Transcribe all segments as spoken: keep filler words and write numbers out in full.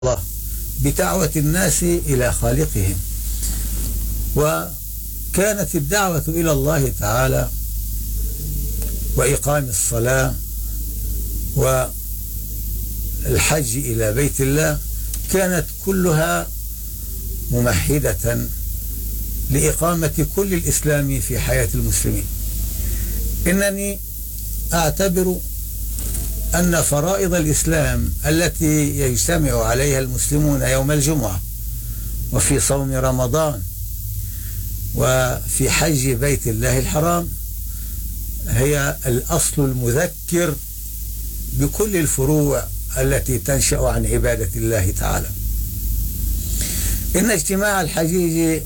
الله بدعوة الناس إلى خالقهم. وكانت الدعوة إلى الله تعالى وإقام الصلاة والحج إلى بيت الله كانت كلها ممهدة لإقامة كل الإسلام في حياة المسلمين. إنني أعتبر أن فرائض الإسلام التي يجتمع عليها المسلمون يوم الجمعة وفي صوم رمضان وفي حج بيت الله الحرام هي الأصل المذكر بكل الفروع التي تنشأ عن عبادة الله تعالى. إن اجتماع الحجيج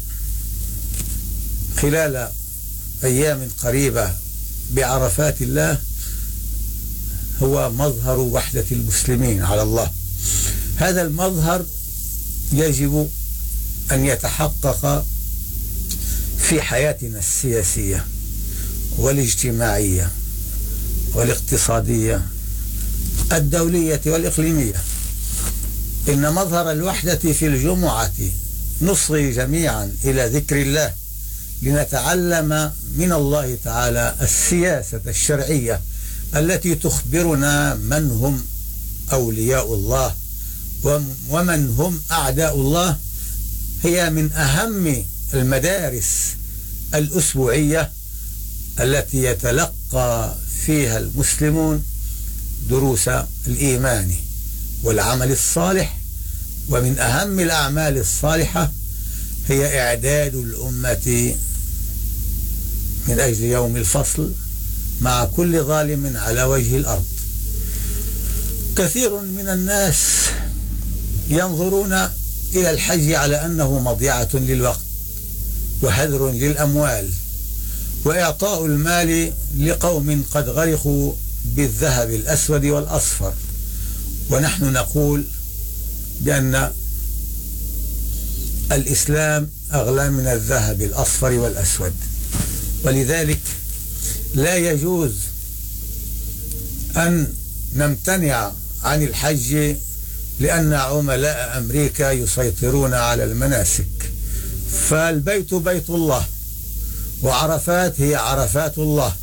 خلال أيام قريبة بعرفات الله هو مظهر وحدة المسلمين على الله. هذا المظهر يجب أن يتحقق في حياتنا السياسية والاجتماعية والاقتصادية الدولية والإقليمية. إن مظهر الوحدة في الجمعة نصغي جميعا إلى ذكر الله لنتعلم من الله تعالى السياسة الشرعية التي تخبرنا من هم أولياء الله ومن هم أعداء الله. هي من أهم المدارس الأسبوعية التي يتلقى فيها المسلمون دروس الإيمان والعمل الصالح. ومن أهم الأعمال الصالحة هي إعداد الأمة من أجل يوم الفصل مع كل ظالم على وجه الأرض. كثير من الناس ينظرون إلى الحج على أنه مضيعة للوقت وهدر للأموال وإعطاء المال لقوم قد غرقوا بالذهب الأسود والأصفر. ونحن نقول بأن الإسلام أغلى من الذهب الأصفر والأسود، ولذلك لا يجوز أن نمتنع عن الحج لأن عملاء أمريكا يسيطرون على المناسك. فالبيت بيت الله وعرفات هي عرفات الله،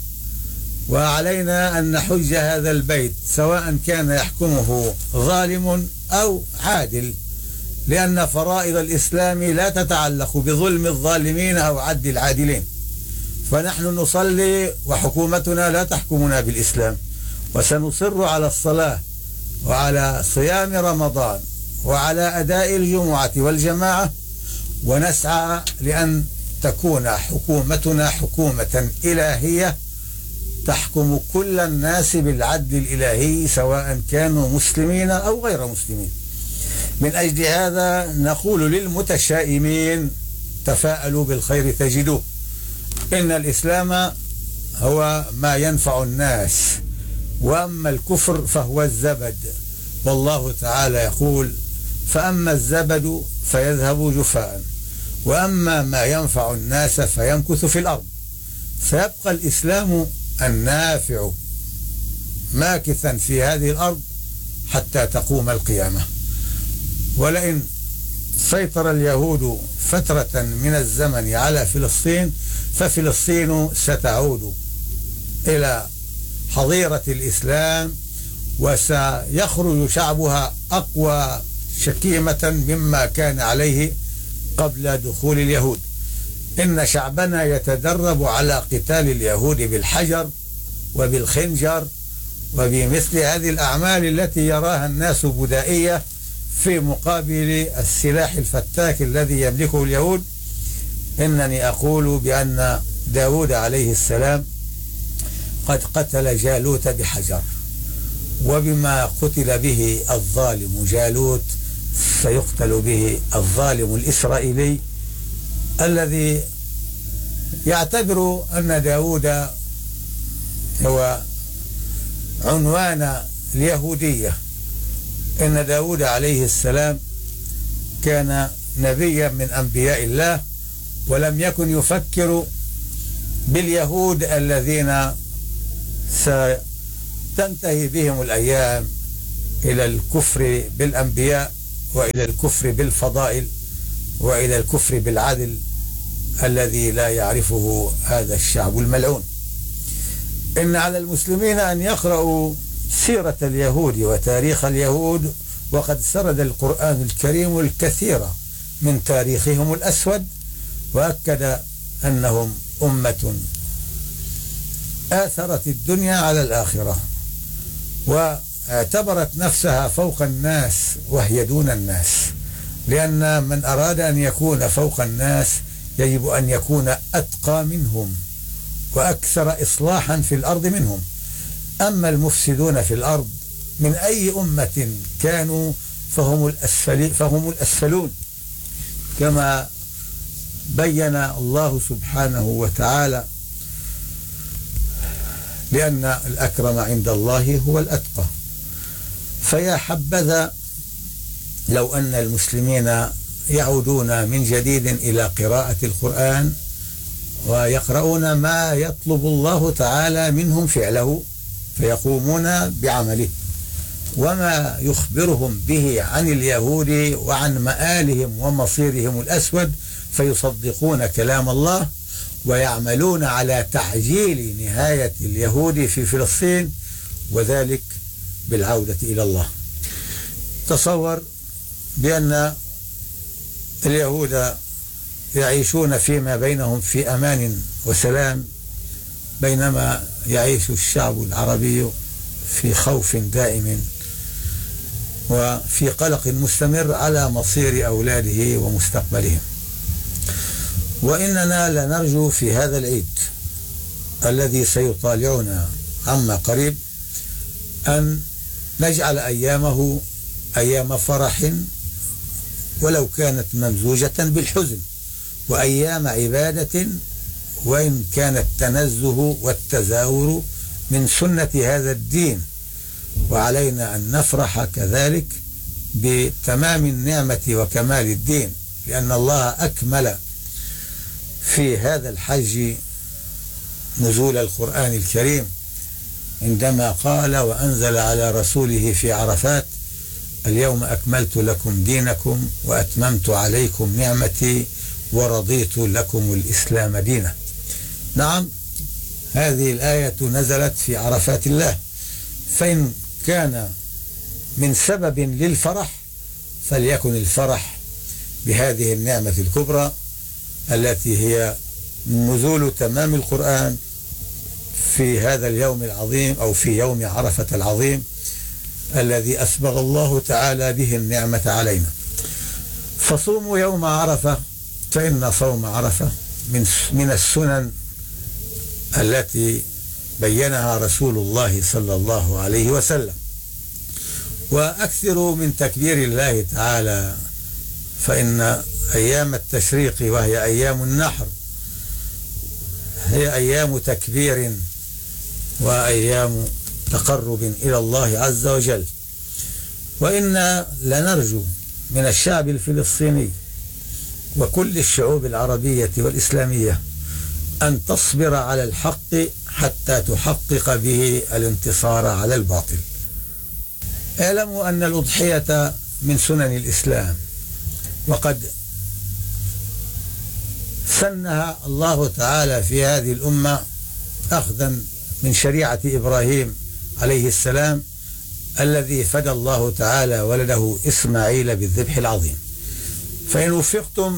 وعلينا أن نحج هذا البيت سواء كان يحكمه ظالم أو عادل، لأن فرائض الإسلام لا تتعلق بظلم الظالمين أو عدل العادلين. فنحن نصلي وحكومتنا لا تحكمنا بالإسلام، وسنصر على الصلاة وعلى صيام رمضان وعلى أداء الجمعة والجماعة، ونسعى لأن تكون حكومتنا حكومة إلهية تحكم كل الناس بالعدل الإلهي سواء كانوا مسلمين أو غير مسلمين. من أجل هذا نقول للمتشائمين تفاءلوا بالخير تجدوه. إن الإسلام هو ما ينفع الناس، وأما الكفر فهو الزبد. والله تعالى يقول: فأما الزبد فيذهب جفاء وأما ما ينفع الناس فيمكث في الأرض. فيبقى الإسلام النافع ماكثا في هذه الأرض حتى تقوم القيامة. ولئن سيطر اليهود فترة من الزمن على فلسطين ففلسطين ستعود إلى حظيرة الإسلام وسيخرج شعبها أقوى شكيمة مما كان عليه قبل دخول اليهود. إن شعبنا يتدرب على قتال اليهود بالحجر وبالخنجر وبمثل هذه الأعمال التي يراها الناس بدائية في مقابل السلاح الفتاك الذي يملكه اليهود. إنني أقول بأن داود عليه السلام قد قتل جالوت بحجر، وبما قتل به الظالم جالوت سيقتل به الظالم الإسرائيلي الذي يعتبر أن داود هو عنوان اليهودية. إن داود عليه السلام كان نبيا من أنبياء الله، ولم يكن يفكر باليهود الذين ستنتهي بهم الأيام إلى الكفر بالأنبياء وإلى الكفر بالفضائل وإلى الكفر بالعدل الذي لا يعرفه هذا الشعب الملعون. إن على المسلمين أن يقرأوا سيرة اليهود وتاريخ اليهود، وقد سرد القرآن الكريم الكثير من تاريخهم الأسود، وأكد أنهم أمة آثرت الدنيا على الآخرة، واعتبرت نفسها فوق الناس وهي دون الناس، لأن من أراد أن يكون فوق الناس يجب أن يكون أتقى منهم وأكثر إصلاحا في الأرض منهم. أما المفسدون في الأرض من أي أمة كانوا فهم الأسفل فهم الأسفلون، كما بين الله سبحانه وتعالى، لأن الأكرم عند الله هو الأتقى. فيا حبذا لو أن المسلمين يعودون من جديد إلى قراءة القرآن ويقرؤون ما يطلب الله تعالى منهم فعله فيقومون بعمله، وما يخبرهم به عن اليهود وعن مآلهم ومصيرهم الأسود فيصدقون كلام الله ويعملون على تعجيل نهاية اليهود في فلسطين، وذلك بالعودة إلى الله. تصور بأن اليهود يعيشون فيما بينهم في أمان وسلام، بينما يعيش الشعب العربي في خوف دائم وفي قلق مستمر على مصير أولاده ومستقبلهم. وإننا لنرجو في هذا العيد الذي سيطالعنا عما قريب أن نجعل أيامه أيام فرح ولو كانت ممزوجة بالحزن، وأيام عبادة وإن كان التنزه والتزاور من سنة هذا الدين. وعلينا أن نفرح كذلك بتمام النعمة وكمال الدين، لأن الله أكمل في هذا الحج نزول القرآن الكريم عندما قال وأنزل على رسوله في عرفات: اليوم أكملت لكم دينكم وأتممت عليكم نعمتي ورضيت لكم الإسلام دينا. نعم، هذه الآية نزلت في عرفات الله، فإن كان من سبب للفرح فليكن الفرح بهذه النعمة الكبرى التي هي نزول تمام القرآن في هذا اليوم العظيم أو في يوم عرفة العظيم الذي أسبغ الله تعالى به النعمة علينا. فصوموا يوم عرفة، فإن صوم عرفة من من السنن التي بينها رسول الله صلى الله عليه وسلم. وأكثروا من تكبير الله تعالى، فإن أيام التشريق وهي أيام النحر هي أيام تكبير وأيام تقرب إلى الله عز وجل. وإنا لنرجو من الشعب الفلسطيني وكل الشعوب العربية والإسلامية أن تصبر على الحق حتى تحقق به الانتصار على الباطل. اعلموا أن الأضحية من سنن الإسلام، وقد سنها الله تعالى في هذه الأمة أخذا من شريعة إبراهيم عليه السلام الذي فدى الله تعالى ولده إسماعيل بالذبح العظيم. فإن وفقتم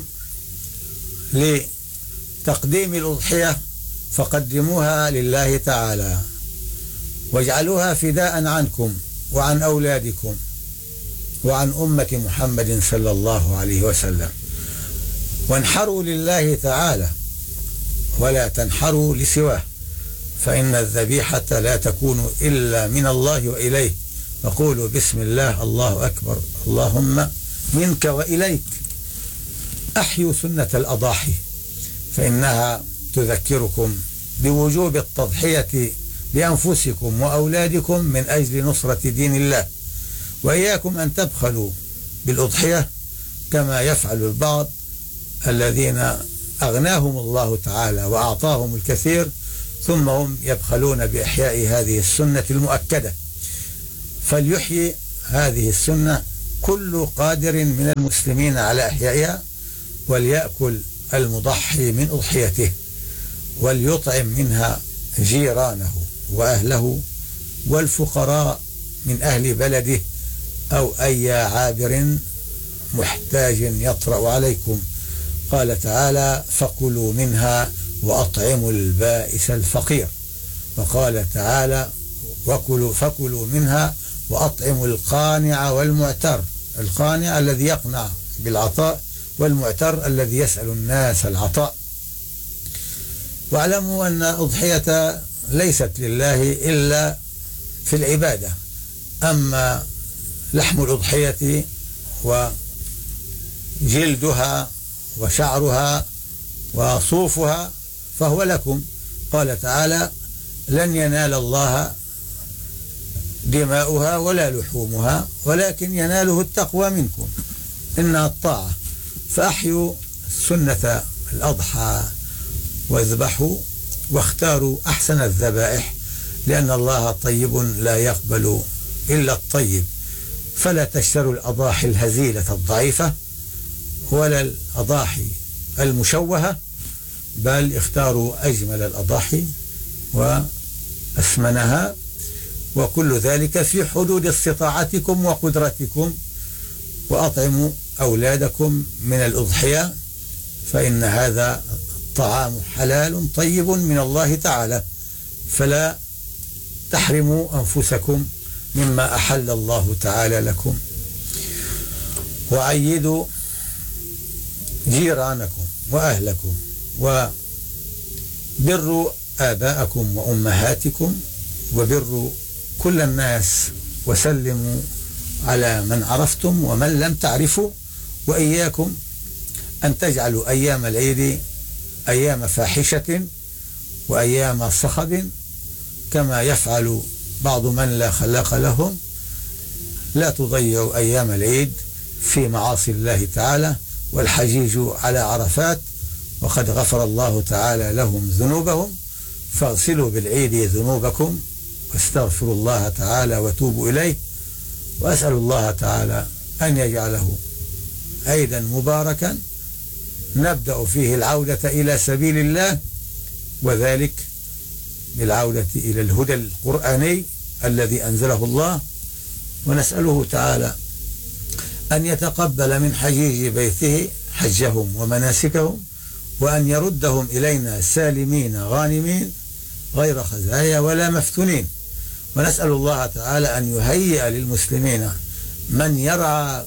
لتقديم الأضحية فقدموها لله تعالى واجعلوها فداء عنكم وعن أولادكم وعن أمة محمد صلى الله عليه وسلم، وانحروا لله تعالى ولا تنحروا لسواه، فإن الذبيحة لا تكون إلا من الله وإليه. وقولوا بسم الله الله أكبر اللهم منك وإليك. أحيوا سنة الأضاحي فإنها تذكركم بوجوب التضحية بأنفسكم وأولادكم من أجل نصرة دين الله. وإياكم أن تبخلوا بالأضحية كما يفعل البعض الذين أغناهم الله تعالى وأعطاهم الكثير ثم هم يبخلون بإحياء هذه السنة المؤكدة. فليحيي هذه السنة كل قادر من المسلمين على إحيائها وليأكل المضحي من أضحيته وليطعم منها جيرانه وأهله والفقراء من أهل بلده أو أي عابر محتاج يطرأ عليكم. قال تعالى فكلوا منها وأطعموا البائس الفقير. وقال تعالى وكلوا فكلوا منها وأطعموا القانع والمعتر. القانع الذي يقنع بالعطاء والمعتر الذي يسأل الناس العطاء. واعلموا أن أضحية ليست لله إلا في العبادة، أما لحم الأضحية وجلدها وشعرها وصوفها فهو لكم. قال تعالى لن ينال الله دماؤها ولا لحومها ولكن يناله التقوى منكم، إنها الطاعة. فأحيوا سنة الأضحى واذبحوا واختاروا أحسن الذبائح، لأن الله طيب لا يقبل إلا الطيب. فلا تشتروا الأضاحي الهزيلة الضعيفة ولا الأضاحي المشوهة، بل اختاروا أجمل الأضاحي وأثمنها، وكل ذلك في حدود استطاعتكم وقدرتكم. وأطعموا أولادكم من الأضحية فإن هذا طعام حلال طيب من الله تعالى، فلا تحرموا أنفسكم مما أحل الله تعالى لكم. وعيدوا جيرانكم وأهلكم وبروا آباءكم وأمهاتكم وبروا كل الناس وسلموا على من عرفتم ومن لم تعرفوا. وإياكم أن تجعلوا أيام العيد أيام فاحشة وأيام صخب كما يفعل بعض من لا خلاق لهم. لا تضيعوا أيام العيد في معاصي الله تعالى. والحجيج على عرفات وقد غفر الله تعالى لهم ذنوبهم، فاغسلوا بالعيد ذنوبكم واستغفروا الله تعالى وتوبوا إليه. وأسأل الله تعالى أن يجعله عيدا مباركا نبدأ فيه العودة إلى سبيل الله، وذلك بالعودة إلى الهدى القرآني الذي أنزله الله. ونسأله تعالى أن يتقبل من حجيج بيته حجهم ومناسكهم، وأن يردهم إلينا سالمين غانمين غير خزايا ولا مفتونين. ونسأل الله تعالى أن يهيئ للمسلمين من يرعى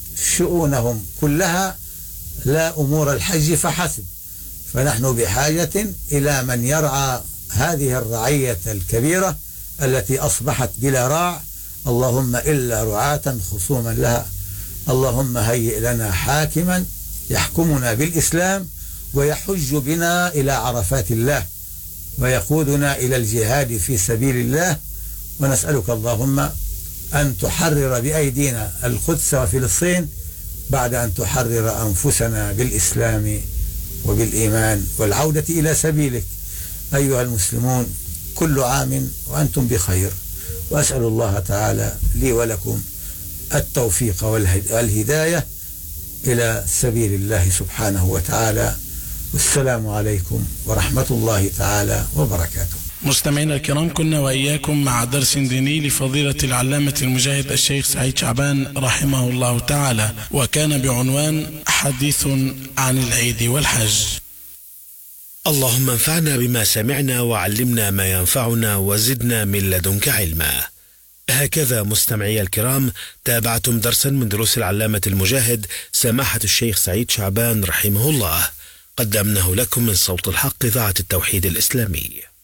شؤونهم كلها لا أمور الحج فحسب، فنحن بحاجة إلى من يرعى هذه الرعية الكبيرة التي أصبحت بلا راع، اللهم إلا رعاة خصوما لها. اللهم هيئ لنا حاكما يحكمنا بالإسلام ويحج بنا إلى عرفات الله ويقودنا إلى الجهاد في سبيل الله. ونسألك اللهم أن تحرر بأيدينا القدس وفلسطين بعد أن تحرر أنفسنا بالإسلام وبالإيمان والعودة إلى سبيلك. أيها المسلمون كل عام وأنتم بخير، وأسأل الله تعالى لي ولكم التوفيق والهداية إلى سبيل الله سبحانه وتعالى. والسلام عليكم ورحمة الله تعالى وبركاته. مستمعينا الكرام، كنا وإياكم مع درس ديني لفضيلة العلامة المجاهد الشيخ سعيد شعبان رحمه الله تعالى، وكان بعنوان حديث عن العيد والحج. اللهم انفعنا بما سمعنا وعلمنا ما ينفعنا وزدنا من لدنك علما. هكذا مستمعي الكرام تابعتم درسا من دروس العلامة المجاهد سماحة الشيخ سعيد شعبان رحمه الله، قدمناه لكم من صوت الحق إذاعة التوحيد الإسلامي.